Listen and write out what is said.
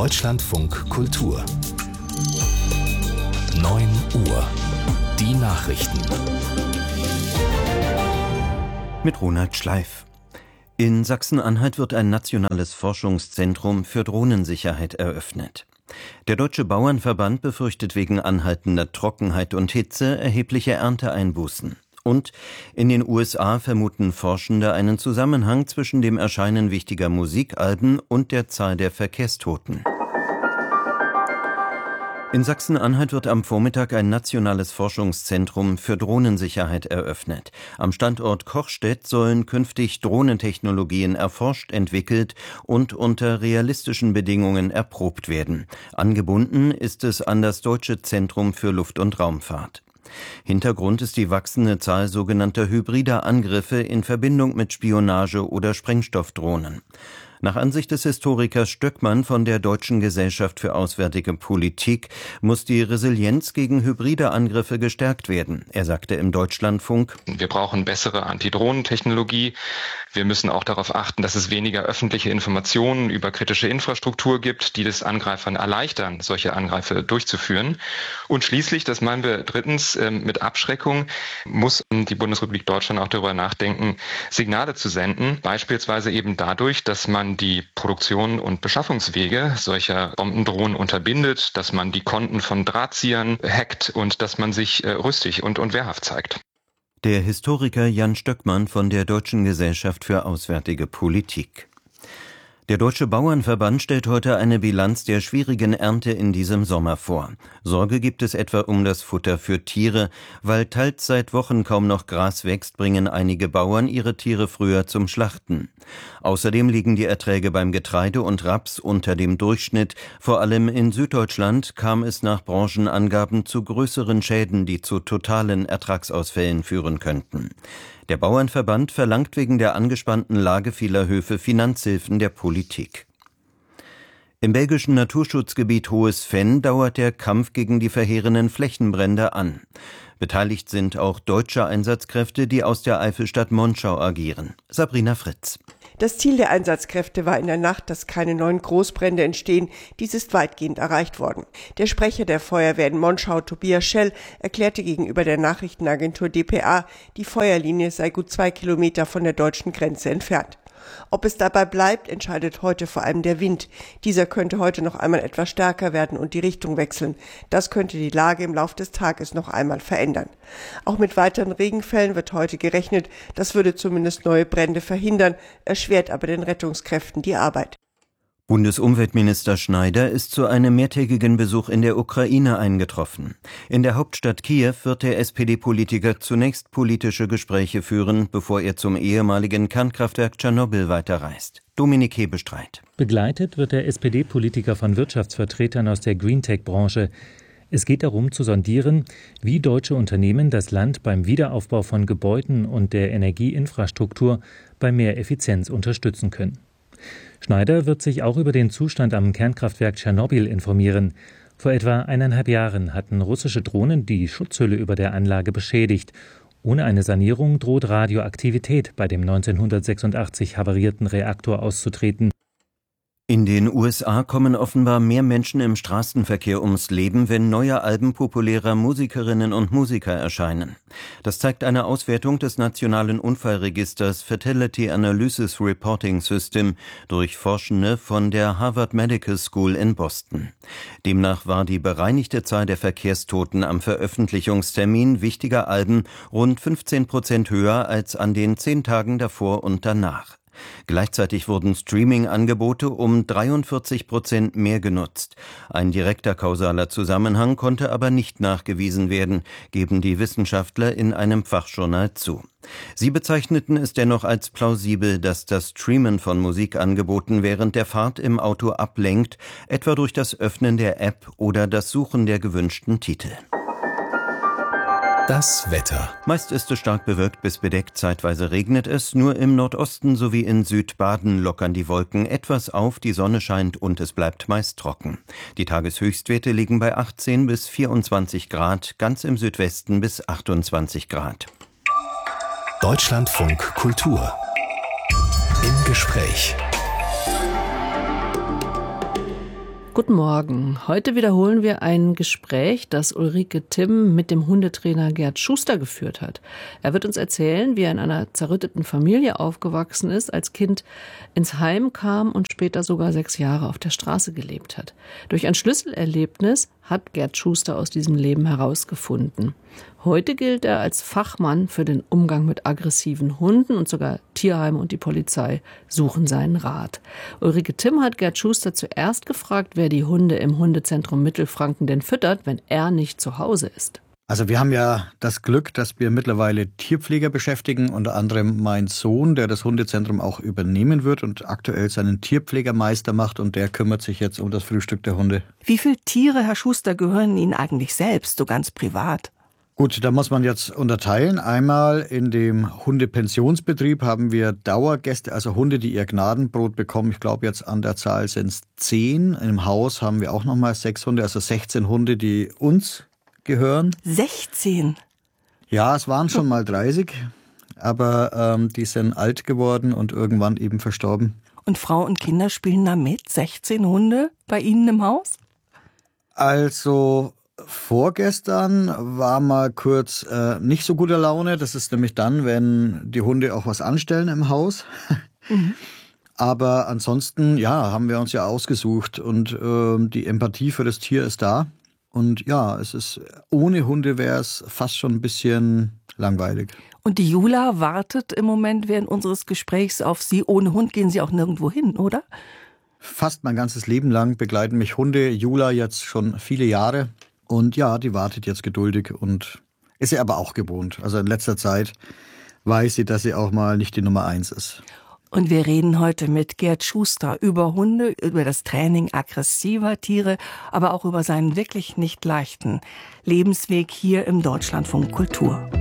Deutschlandfunk Kultur 9 Uhr. Die Nachrichten. Mit Ronald Schleif. In Sachsen-Anhalt wird ein nationales Forschungszentrum für Drohnensicherheit eröffnet. Der Deutsche Bauernverband befürchtet wegen anhaltender Trockenheit und Hitze erhebliche Ernteeinbußen. Und in den USA vermuten Forschende einen Zusammenhang zwischen dem Erscheinen wichtiger Musikalben und der Zahl der Verkehrstoten. In Sachsen-Anhalt wird am Vormittag ein nationales Forschungszentrum für Drohnensicherheit eröffnet. Am Standort Kochstedt sollen künftig Drohnentechnologien erforscht, entwickelt und unter realistischen Bedingungen erprobt werden. Angebunden ist es an das Deutsche Zentrum für Luft- und Raumfahrt. Hintergrund ist die wachsende Zahl sogenannter hybrider Angriffe in Verbindung mit Spionage- oder Sprengstoffdrohnen. Nach Ansicht des Historikers Stöckmann von der Deutschen Gesellschaft für Auswärtige Politik muss die Resilienz gegen hybride Angriffe gestärkt werden. Er sagte im Deutschlandfunk: Wir brauchen bessere Antidrohnentechnologie. Wir müssen auch darauf achten, dass es weniger öffentliche Informationen über kritische Infrastruktur gibt, die es Angreifern erleichtern, solche Angriffe durchzuführen. Und schließlich, das meinen wir drittens, mit Abschreckung muss die Bundesrepublik Deutschland auch darüber nachdenken, Signale zu senden, beispielsweise eben dadurch, dass man die Produktion und Beschaffungswege solcher Bombendrohnen unterbindet, dass man die Konten von Drahtziehern hackt und dass man sich rüstig und wehrhaft zeigt. Der Historiker Jan Stöckmann von der Deutschen Gesellschaft für Auswärtige Politik. Der Deutsche Bauernverband stellt heute eine Bilanz der schwierigen Ernte in diesem Sommer vor. Sorge gibt es etwa um das Futter für Tiere. Weil teils seit Wochen kaum noch Gras wächst, bringen einige Bauern ihre Tiere früher zum Schlachten. Außerdem liegen die Erträge beim Getreide und Raps unter dem Durchschnitt. Vor allem in Süddeutschland kam es nach Branchenangaben zu größeren Schäden, die zu totalen Ertragsausfällen führen könnten. Der Bauernverband verlangt wegen der angespannten Lage vieler Höfe Finanzhilfen der Politik. Im belgischen Naturschutzgebiet Hohes Venn dauert der Kampf gegen die verheerenden Flächenbrände an. Beteiligt sind auch deutsche Einsatzkräfte, die aus der Eifelstadt Monschau agieren. Sabrina Fritz. Das Ziel der Einsatzkräfte war in der Nacht, dass keine neuen Großbrände entstehen. Dies ist weitgehend erreicht worden. Der Sprecher der Feuerwehr in Monschau, Tobias Schell, erklärte gegenüber der Nachrichtenagentur dpa, die Feuerlinie sei gut 2 Kilometer von der deutschen Grenze entfernt. Ob es dabei bleibt, entscheidet heute vor allem der Wind. Dieser könnte heute noch einmal etwas stärker werden und die Richtung wechseln. Das könnte die Lage im Laufe des Tages noch einmal verändern. Auch mit weiteren Regenfällen wird heute gerechnet. Das würde zumindest neue Brände verhindern, erschwert aber den Rettungskräften die Arbeit. Bundesumweltminister Schneider ist zu einem mehrtägigen Besuch in der Ukraine eingetroffen. In der Hauptstadt Kiew wird der SPD-Politiker zunächst politische Gespräche führen, bevor er zum ehemaligen Kernkraftwerk Tschernobyl weiterreist. Dominik Hebestreit. Begleitet wird der SPD-Politiker von Wirtschaftsvertretern aus der Greentech-Branche. Es geht darum zu sondieren, wie deutsche Unternehmen das Land beim Wiederaufbau von Gebäuden und der Energieinfrastruktur bei mehr Effizienz unterstützen können. Schneider wird sich auch über den Zustand am Kernkraftwerk Tschernobyl informieren. Vor etwa 1,5 Jahren hatten russische Drohnen die Schutzhülle über der Anlage beschädigt. Ohne eine Sanierung droht Radioaktivität bei dem 1986 havarierten Reaktor auszutreten. In den USA kommen offenbar mehr Menschen im Straßenverkehr ums Leben, wenn neue Alben populärer Musikerinnen und Musiker erscheinen. Das zeigt eine Auswertung des nationalen Unfallregisters Fatality Analysis Reporting System durch Forschende von der Harvard Medical School in Boston. Demnach war die bereinigte Zahl der Verkehrstoten am Veröffentlichungstermin wichtiger Alben rund 15% höher als an den 10 Tagen davor und danach. Gleichzeitig wurden Streaming-Angebote um 43% mehr genutzt. Ein direkter kausaler Zusammenhang konnte aber nicht nachgewiesen werden, geben die Wissenschaftler in einem Fachjournal zu. Sie bezeichneten es dennoch als plausibel, dass das Streamen von Musikangeboten während der Fahrt im Auto ablenkt, etwa durch das Öffnen der App oder das Suchen der gewünschten Titel. Das Wetter. Meist ist es stark bewölkt bis bedeckt, zeitweise regnet es. Nur im Nordosten sowie in Südbaden lockern die Wolken etwas auf, die Sonne scheint und es bleibt meist trocken. Die Tageshöchstwerte liegen bei 18 bis 24 Grad, ganz im Südwesten bis 28 Grad. Deutschlandfunk Kultur. Im Gespräch. Guten Morgen. Heute wiederholen wir ein Gespräch, das Ulrike Timm mit dem Hundetrainer Gerd Schuster geführt hat. Er wird uns erzählen, wie er in einer zerrütteten Familie aufgewachsen ist, als Kind ins Heim kam und später sogar 6 Jahre auf der Straße gelebt hat. Durch ein Schlüsselerlebnis hat Gerd Schuster aus diesem Leben herausgefunden. Heute gilt er als Fachmann für den Umgang mit aggressiven Hunden und sogar Tierheime und die Polizei suchen seinen Rat. Ulrike Timm hat Gerd Schuster zuerst gefragt, wer die Hunde im Hundezentrum Mittelfranken denn füttert, wenn er nicht zu Hause ist. Also wir haben ja das Glück, dass wir mittlerweile Tierpfleger beschäftigen, unter anderem mein Sohn, der das Hundezentrum auch übernehmen wird und aktuell seinen Tierpflegermeister macht und der kümmert sich jetzt um das Frühstück der Hunde. Wie viele Tiere, Herr Schuster, gehören Ihnen eigentlich selbst, so ganz privat? Gut, da muss man jetzt unterteilen. Einmal in dem Hundepensionsbetrieb haben wir Dauergäste, also Hunde, die ihr Gnadenbrot bekommen. Ich glaube, jetzt an der Zahl sind es 10. Im Haus haben wir auch nochmal 6 Hunde, also 16 Hunde, die uns gehören. 16? Ja, es waren schon mal 30, aber die sind alt geworden und irgendwann eben verstorben. Und Frau und Kinder spielen da mit? 16 Hunde bei Ihnen im Haus? Also vorgestern war mal kurz nicht so guter Laune. Das ist nämlich dann, wenn die Hunde auch was anstellen im Haus. Mhm. Aber ansonsten, ja, haben wir uns ja ausgesucht und die Empathie für das Tier ist da. Und ja, es ist, ohne Hunde wäre es fast schon ein bisschen langweilig. Und die Jula wartet im Moment während unseres Gesprächs auf Sie. Ohne Hund gehen Sie auch nirgendwo hin, oder? Fast mein ganzes Leben lang begleiten mich Hunde. Jula jetzt schon viele Jahre. Und ja, die wartet jetzt geduldig und ist sie aber auch gewohnt. Also in letzter Zeit weiß sie, dass sie auch mal nicht die Nummer 1 ist. Und wir reden heute mit Gerd Schuster über Hunde, über das Training aggressiver Tiere, aber auch über seinen wirklich nicht leichten Lebensweg hier im Deutschlandfunk Kultur.